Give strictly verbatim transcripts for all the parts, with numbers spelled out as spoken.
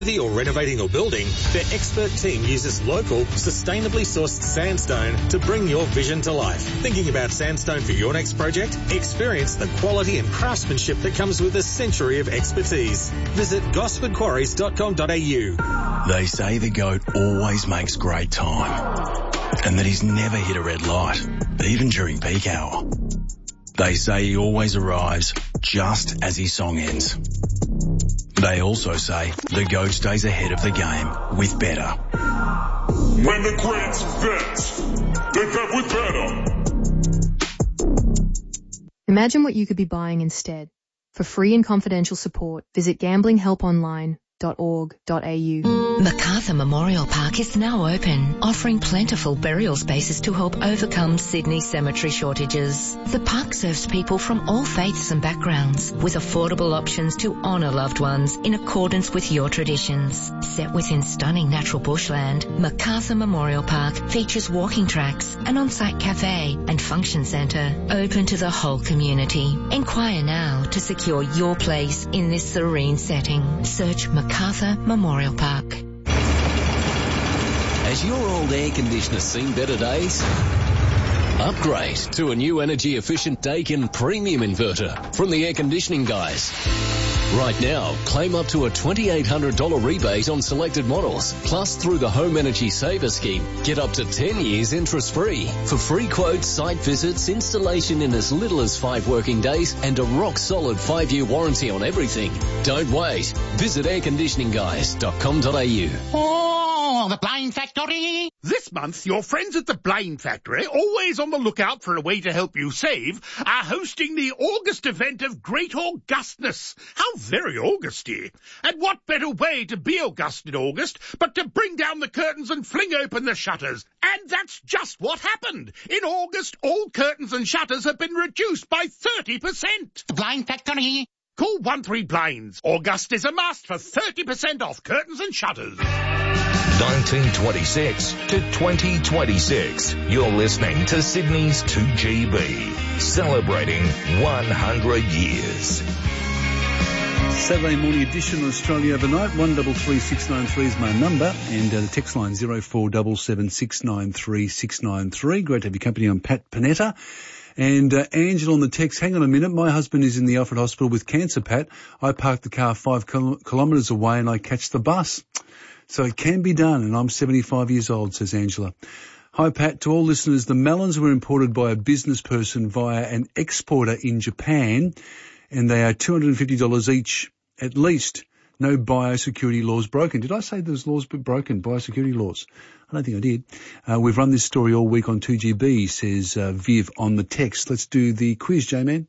or renovating your building, their expert team uses local, sustainably sourced sandstone to bring your vision to life. Thinking about sandstone for your next project? Experience the quality and craftsmanship that comes with a century of expertise. Visit gosford quarries dot com dot a u. They say the goat always makes great time, and that he's never hit a red light, even during peak hour. They say he always arrives just as his song ends. They also say the goat stays ahead of the game with better. When the Queen's vets, they bet with better. Imagine what you could be buying instead. For free and confidential support, visit gambling help online dot org dot a u. Macarthur Memorial Park is now open, offering plentiful burial spaces to help overcome Sydney cemetery shortages. The park serves people from all faiths and backgrounds, with affordable options to honour loved ones in accordance with your traditions. Set within stunning natural bushland, Macarthur Memorial Park features walking tracks, an on-site cafe and function centre open to the whole community. Inquire now to secure your place in this serene setting. Search Macarthur Memorial Park. Has your old air conditioner seen better days? Upgrade to a new energy-efficient Daikin premium inverter from the Air Conditioning Guys. Right now, claim up to a two thousand eight hundred dollars rebate on selected models. Plus, through the Home Energy Saver Scheme, get up to ten years interest-free. For free quotes, site visits, installation in as little as five working days, and a rock-solid five-year warranty on everything. Don't wait. Visit air conditioning guys dot com dot a u. Oh, the Blind Factory! This month, your friends at the Blind Factory, always on the lookout for a way to help you save, are hosting the August event of Great Augustness. How very Augusty. And what better way to be August in August but to bring down the curtains and fling open the shutters? And that's just what happened. In August, all curtains and shutters have been reduced by thirty percent. The Blind Factory. Call one three blinds. August is a must for thirty percent off curtains and shutters. nineteen twenty-six to twenty twenty-six. You're listening to Sydney's two G B, celebrating one hundred years. Saturday morning edition of Australia Overnight. one double three six nine three is my number, and uh, the text line zero four seven seven six nine three six nine three. Great to have your company. I'm Pat Panetta. And uh, Angela on the text, hang on a minute, my husband is in the Alfred Hospital with cancer, Pat. I park the car five kil- kilometres away and I catch the bus. So it can be done, and I'm seventy-five years old, says Angela. Hi, Pat. To all listeners, the melons were imported by a business person via an exporter in Japan, and they are two hundred fifty dollars each, at least. No biosecurity laws broken. Did I say those laws were broken, biosecurity laws? I don't think I did. Uh, we've run this story all week on two G B, says uh, Viv on the text. Let's do the quiz, J-Man.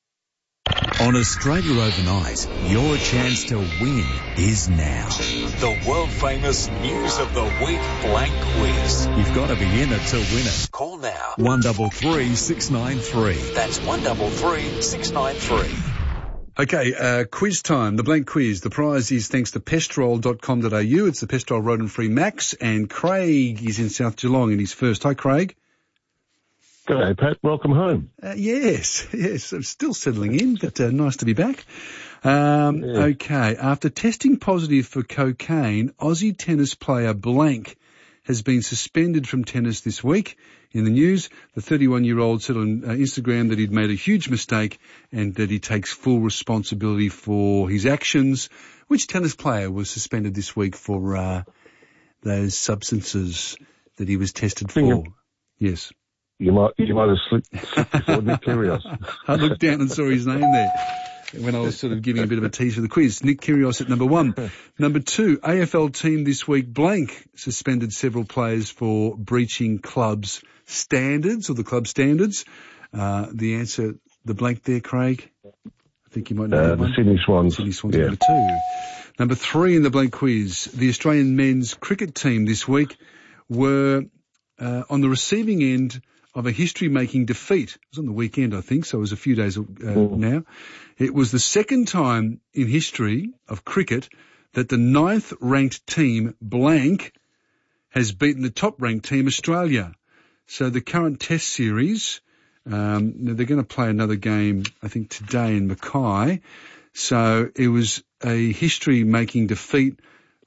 On Australia Overnight, your chance to win is now. The world-famous News of the Week blank quiz. You've got to be in it to win it. Call now. one double three six nine three. That's one double three six nine three. Okay, uh, quiz time, the blank quiz. The prize is thanks to pestrol dot com dot a u. It's the Pestrol Rodent-Free Max, and Craig is in South Geelong and he's first. Hi, Craig. G'day, Pat. Welcome home. Uh, yes, yes, I'm still settling in, but uh, nice to be back. Um, yeah. Okay, after testing positive for cocaine, Aussie tennis player blank has been suspended from tennis this week. In the news, the thirty-one-year-old said on uh, Instagram that he'd made a huge mistake and that he takes full responsibility for his actions. Which tennis player was suspended this week for uh, those substances that he was tested for? You, yes. You might you might have slipped, slipped before Nick Kyrgios. I looked down and saw his name there when I was sort of giving a bit of a tease for the quiz. Nick Kyrgios at number one. Number two, A F L team this week blank suspended several players for breaching club's standards or the club standards. Uh, the answer, the blank there, Craig. I think you might know uh, that the one. Sydney Swans. Sydney Swans yeah. number two. Number three in the blank quiz, the Australian men's cricket team this week were uh, on the receiving end of a history-making defeat. It was on the weekend, I think, so it was a few days uh, mm. now. It was the second time in history of cricket that the ninth-ranked team, blank, has beaten the top-ranked team, Australia. So the current test series, um, they're going to play another game, I think, today in Mackay. So it was a history-making defeat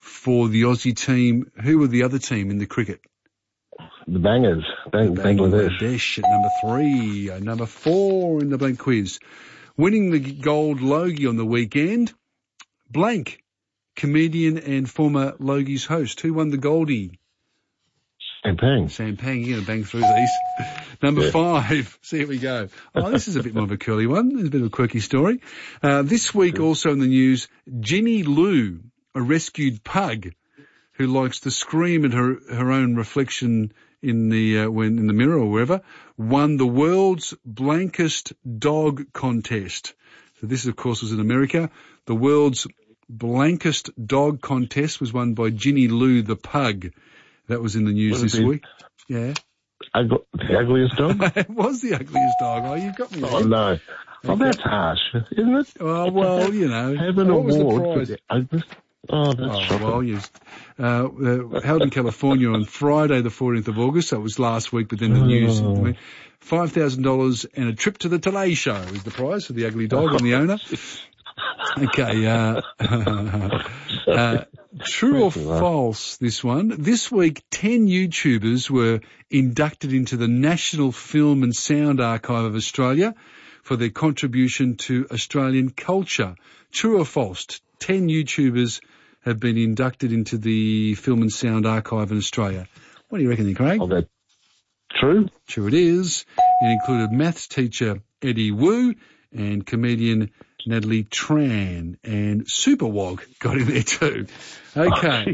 for the Aussie team. Who were the other team in the cricket? The Bangers. Bang, the Bangladesh. Bangladesh at number three. Uh, number four in the blank quiz. Winning the gold Logie on the weekend, blank, comedian and former Logie's host. Who won the Goldie? Sam Pang. Sam Pang, you're going to bang through these. Number yeah. five, see here we go. Oh, this is a bit more of a curly one. It's a bit of a quirky story. Uh, this week also in the news, Ginny Lou, a rescued pug who likes to scream at her, her own reflection in the, uh, when in the mirror or wherever, won the world's blankest dog contest. So this, of course, was in America. The world's blankest dog contest was won by Ginny Lou the pug. That was in the news this week. Yeah. I got the ugliest dog? It was the ugliest dog. Oh, you've got me there. Oh, no. Oh, that's harsh, isn't it? Oh, well, you know. Have an award for the ugliest. Oh, that's oh, shocking. Well, yes. Uh, uh, held in California on Friday, the fourteenth of August. That was last week, but then the news. Oh. five thousand dollars and a trip to the Today Show is the prize for the ugly dog and the owner. Okay. Uh, uh, true or false, this one. This week, ten YouTubers were inducted into the National Film and Sound Archive of Australia for their contribution to Australian culture. True or false? ten YouTubers have been inducted into the Film and Sound Archive in Australia. What do you reckon there, Craig? Oh, that true? True it is. It included maths teacher Eddie Wu and comedian Natalie Tran, and Superwog got in there too. Okay.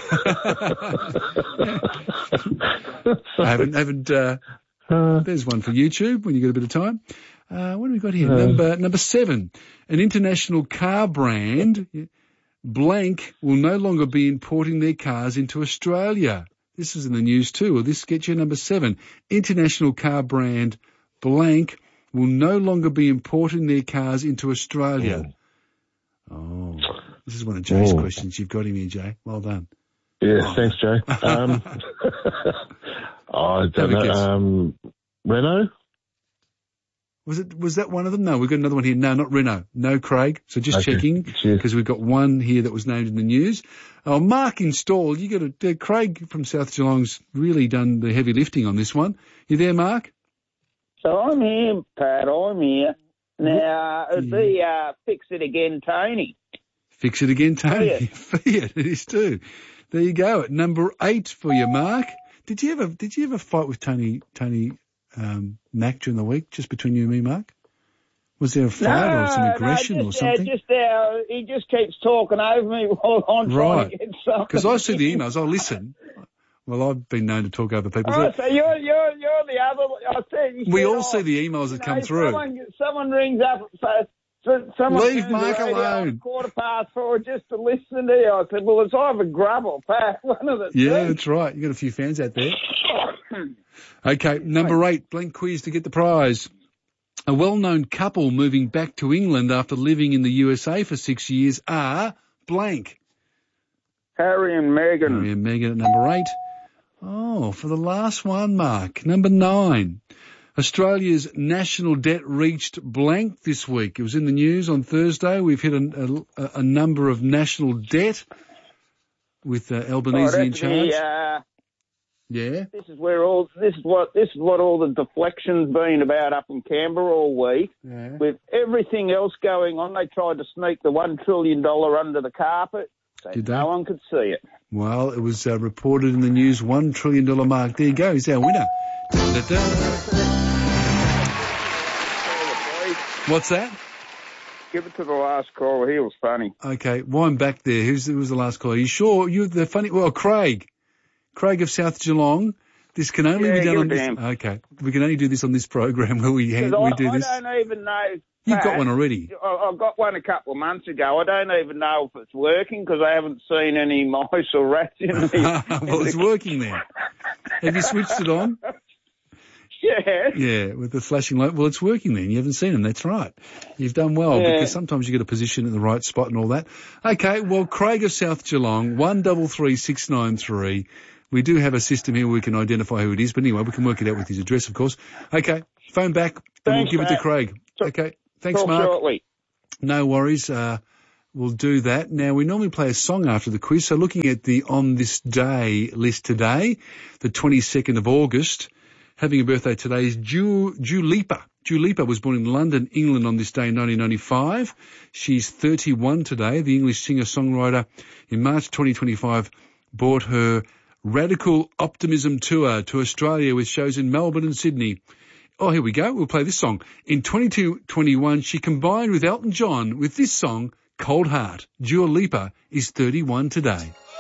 Oh, I haven't, haven't, uh, uh, there's one for YouTube when you get a bit of time. Uh, what have we got here? Uh, number, number seven. An international car brand, blank, will no longer be importing their cars into Australia. This is in the news too. Will this get you number seven? International car brand, blank, will no longer be importing their cars into Australia. Oh, oh this is one of Jay's oh. questions. You've got him here, Jay. Well done. Yeah, oh. thanks, Jay. Um, oh, I don't know. Um, Renault? Was it? Was that one of them? No, we've got another one here. No, not Renault. No, Craig. So just okay. checking because we've got one here that was named in the news. Oh, Mark installed. You got to. Uh, Craig from South Geelong's really done the heavy lifting on this one. You there, Mark? So I'm here, Pat. I'm here. Now it'd be uh, fix it again, Tony. Fix it again, Tony. Fiat, it is too. There you go. At number eight for you, Mark. Did you ever? Did you ever fight with Tony? Tony? Um, Mac during the week, just between you and me, Mark? Was there a fight no, or some aggression no, just, or something? Uh, just uh, he just keeps talking over me while I'm right. trying to get something. Because I see the emails, I listen. Well, I've been known to talk over people. Oh, so you're you're you're the other. I said, you we said, all oh, see the emails that know, come through. Someone, someone rings up. So, so someone leave Mark alone. Quarter past four just to listen to you. I said, well, it's either Grub or Pat. One of the Yeah, two. That's right. You got a few fans out there. Okay, number eight, blank quiz to get the prize. A well-known couple moving back to England after living in the U S A for six years are blank. Harry and Meghan. Harry and Meghan at number eight. Oh, for the last one, Mark, number nine. Australia's national debt reached blank this week. It was in the news on Thursday. We've hit a, a, a number of national debt with uh, Albanese oh, in charge. The, uh, yeah. This is where all this is what this is what all the deflection's been about up in Canberra all week. Yeah. With everything else going on, they tried to sneak the one trillion dollar under the carpet, so Did they? no one could see it. Well, it was uh, reported in the news, one trillion dollar mark. There you go. He's our winner. Da-da-da. What's that? Give it to the last caller. He was funny. Okay, wind back there. Who's who was the last caller? Are you sure? You the funny? Well, Craig. Craig of South Geelong. This can only yeah, be done on this. Damn. Okay, we can only do this on this program where we hand, I, we do I this. I don't even know. You've Pat, got one already. I, I got one a couple of months ago. I don't even know if it's working because I haven't seen any mice or rats in the. Well, it's working then. Have you switched it on? Yeah. Yeah, with the flashing light. Well, it's working then. You haven't seen them. That's right. You've done well yeah. because sometimes you get a position in the right spot and all that. Okay, well, Craig of South Geelong, one double three six nine three. We do have a system here where we can identify who it is, but anyway, we can work it out with his address, of course. Okay, phone back and Thanks, we'll give Matt. it to Craig. Okay, thanks, Talk Mark. shortly. No worries. Uh, We'll do that. Now, we normally play a song after the quiz, so looking at the On This Day list today, the twenty-second of August, having a birthday today is Dua Lipa. Dua Lipa was born in London, England on this day in nineteen ninety-five. She's thirty-one today. The English singer-songwriter in March twenty twenty-five brought her Radical Optimism Tour to Australia with shows in Melbourne and Sydney. Oh, here we go. We'll play this song. In twenty-two twenty-one, she combined with Elton John with this song, Cold Heart. Dua Lipa is thirty-one today.